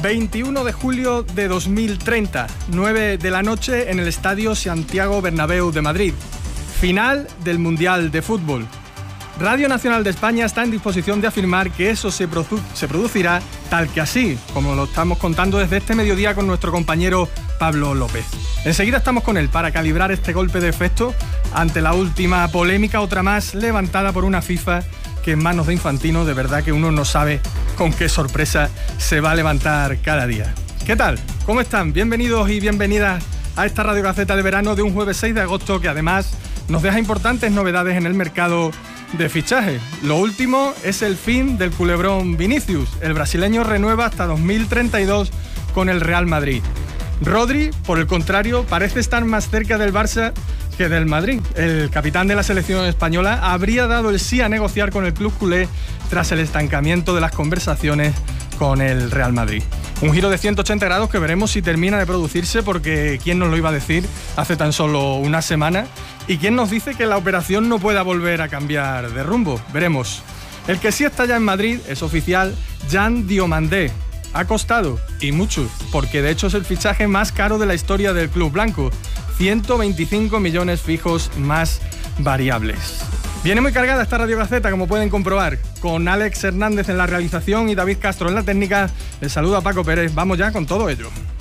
21 de julio de 2030, 9 de la noche en el Estadio Santiago Bernabéu de Madrid. Final del Mundial de Fútbol. Radio Nacional de España está en disposición de afirmar que eso se producirá tal que así, como lo estamos contando desde este mediodía con nuestro compañero Pablo López. Enseguida estamos con él para calibrar este golpe de efecto ante la última polémica, otra más levantada por una FIFA que en manos de Infantino de verdad que uno no sabe con qué sorpresa se va a levantar cada día. ¿Qué tal? ¿Cómo están? Bienvenidos y bienvenidas a esta Radio Gaceta de verano de un jueves 6 de agosto que además nos deja importantes novedades en el mercado de fichaje. Lo último es el fin del culebrón Vinicius. El brasileño renueva hasta 2032 con el Real Madrid. Rodri, por el contrario, parece estar más cerca del Barça que del Madrid. El capitán de la selección española habría dado el sí a negociar con el club culé tras el estancamiento de las conversaciones con el Real Madrid. Un giro de 180 grados que veremos si termina de producirse, porque ¿quién nos lo iba a decir hace tan solo una semana? ¿Y quién nos dice que la operación no pueda volver a cambiar de rumbo? Veremos. El que sí está ya en Madrid es oficial, Jan Diomandé. Ha costado, y mucho, porque de hecho es el fichaje más caro de la historia del club blanco. 125 millones fijos más variables. Viene muy cargada esta Radio Gaceta, como pueden comprobar, con Alex Hernández en la realización y David Castro en la técnica. Les saluda Paco Pérez. Vamos ya con todo ello.